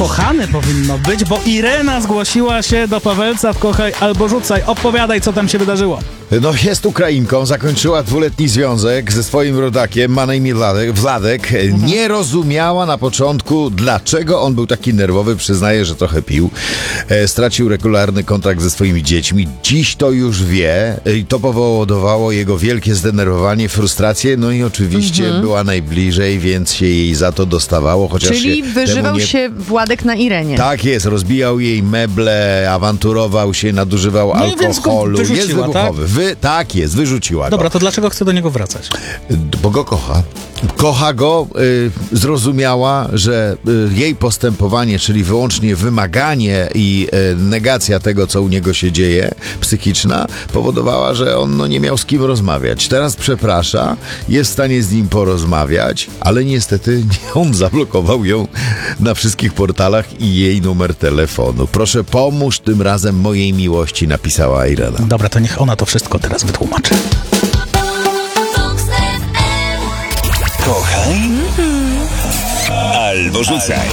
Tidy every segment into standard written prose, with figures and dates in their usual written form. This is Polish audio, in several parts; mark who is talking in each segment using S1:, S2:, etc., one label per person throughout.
S1: kochany powinno być, bo Irena zgłosiła się do Pawelca w Kochaj albo Rzucaj. Opowiadaj, co tam się wydarzyło.
S2: No, jest Ukrainką, zakończyła 2-letni związek ze swoim rodakiem, ma na imię Władek. Nie rozumiała na początku, dlaczego on był taki nerwowy, przyznaje, że trochę pił. Stracił regularny kontakt ze swoimi dziećmi. Dziś to już wie i to powodowało jego wielkie zdenerwowanie, frustrację, no i oczywiście była najbliżej, więc się jej za to dostawało. Chociaż
S3: czyli wyżywał się Władek na Irenie.
S2: Tak jest, rozbijał jej meble, awanturował się, nadużywał
S1: No i więc go
S2: alkoholu.
S1: wyrzuciła,
S2: Jest wybuchowy. Tak jest, wyrzuciła go.
S1: Dobra, to dlaczego chce do niego wracać?
S2: Bo go kocha. Kocha go, zrozumiała, że jej postępowanie, czyli wyłącznie wymaganie i negacja tego, co u niego się dzieje, psychiczna, powodowała, że on nie miał z kim rozmawiać. Teraz przeprasza, jest w stanie z nim porozmawiać, ale niestety on zablokował ją na wszystkich portalach i jej numer telefonu. Proszę, pomóż tym razem mojej miłości, napisała Irena.
S1: Dobra, to niech ona to wszystko teraz wytłumaczy.
S4: Kochaj albo rzucaj.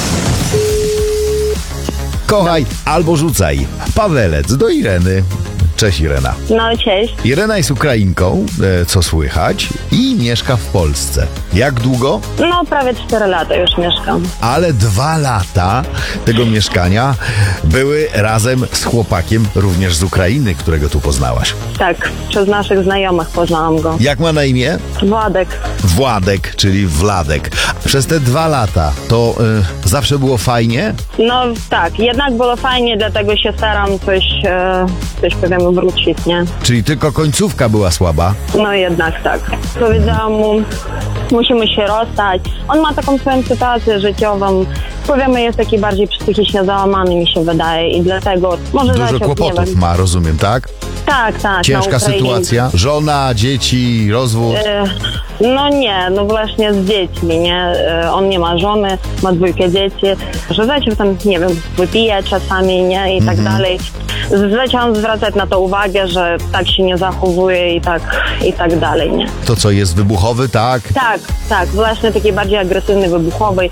S2: Kochaj albo rzucaj. Pawelec do Ireny. Cześć, Irena.
S5: No, cześć.
S2: Irena jest Ukrainką, co słychać, i mieszka w Polsce. Jak długo?
S5: No, prawie 4 lata już mieszkam.
S2: Ale 2 lata tego mieszkania były razem z chłopakiem, również z Ukrainy, którego tu poznałaś.
S5: Tak, przez naszych znajomych poznałam go.
S2: Jak ma na imię?
S5: Władek.
S2: Władek, czyli Wladek. Przez te 2 lata to zawsze było fajnie?
S5: No tak, jednak było fajnie, dlatego się staram coś powiemy wrócić, nie?
S2: Czyli tylko końcówka była słaba?
S5: No jednak tak. Powiedziałam mu, musimy się rozstać. On ma taką swoją sytuację życiową. Powiemy, jest taki bardziej psychicznie załamany, mi się wydaje, i dlatego może
S2: Dużo kłopotów ma, rozumiem, tak?
S5: Tak.
S2: Ciężka
S5: na Ukrainie.
S2: sytuacja? Żona, dzieci, rozwód?
S5: No nie, no właśnie z dziećmi, nie? On nie ma żony, ma 2 dzieci, że zaczął tam, nie wiem, wypija czasami, nie? I tak dalej. Zacząłem zwracać na to uwagę, że tak się nie zachowuje i tak dalej, nie?
S2: To co, jest wybuchowy, tak?
S5: Tak, właśnie taki bardziej agresywny, wybuchowy.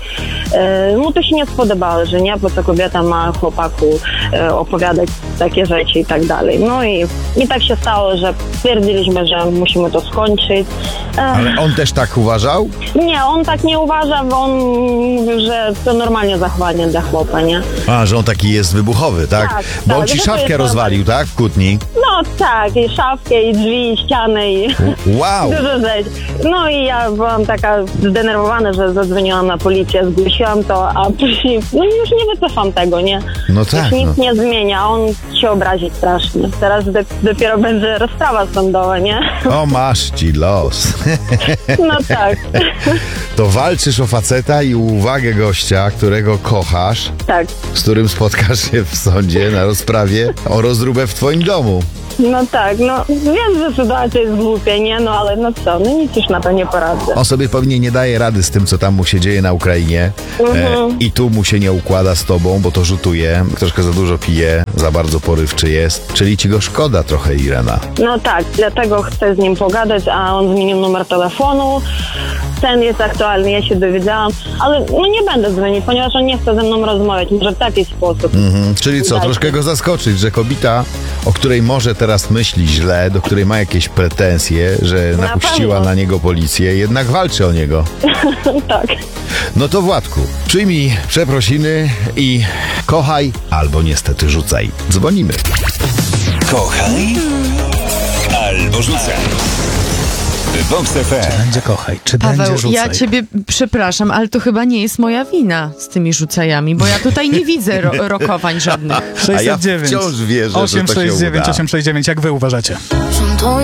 S5: Mu to się nie spodobało, że nie, po co kobieta ma chłopaku opowiadać takie rzeczy i tak dalej. No i tak się stało, że stwierdziliśmy, że musimy to skończyć.
S2: Ale on też tak uważał?
S5: Nie, on tak nie uważa, bo on mówi, że to normalnie zachowanie dla chłopa, nie?
S2: A, że on taki jest wybuchowy, tak?
S5: Tak,
S2: Bo on
S5: tak,
S2: ci
S5: no to
S2: szafkę
S5: jest
S2: rozwalił, tak? W kłótni?
S5: No tak, i szafkę, i drzwi, i ściany, i
S2: Wow!
S5: dużo rzeczy. No i ja byłam taka zdenerwowana, że zadzwoniłam na policję, zgłosiłam to, a później no już nie wycofam tego, nie?
S2: No tak,
S5: Już nic nie zmienia, on się obrazi strasznie. Teraz dopiero będzie rozprawa sądowa, nie?
S2: O, masz ci los.
S5: No tak.
S2: To walczysz o faceta i uwagę gościa, którego kochasz,
S5: Tak.
S2: z którym spotkasz się w sądzie na rozprawie o rozróbę w twoim domu.
S5: No tak, no wiem, że sytuacja jest głupia, nie? No ale no co, no nic już na to nie poradzę.
S2: On sobie pewnie nie daje rady z tym, co tam mu się dzieje na Ukrainie. I tu mu się nie układa z tobą, bo to rzutuje. Troszkę za dużo pije, za bardzo porywczy jest. Czyli ci go szkoda trochę, Irena.
S5: No tak, dlatego chcę z nim pogadać, a on zmienił numer telefonu. Ten jest aktualny, ja się dowiedziałam, ale no nie będę dzwonić, ponieważ on nie chce ze mną rozmawiać, może w taki sposób.
S2: Czyli co, troszkę go zaskoczyć, że kobieta, o której może teraz myśli źle, do której ma jakieś pretensje, że napuściła
S5: pewno.
S2: na niego policję, jednak walczy o niego.
S5: Tak.
S2: No to Władku, przyjmij przeprosiny i kochaj albo niestety rzucaj. Dzwonimy.
S4: Kochaj albo rzucaj. Vox FM.
S1: Będzie kochaj, czy będzie
S3: Paweł,
S1: rzucaj?
S3: ja ciebie przepraszam, ale to chyba nie jest moja wina z tymi rzucajami, bo ja tutaj nie widzę rokowań żadnych.
S1: 609
S2: A ja wciąż wierzę, że to się
S1: 869
S2: uda.
S1: 869, jak wy uważacie?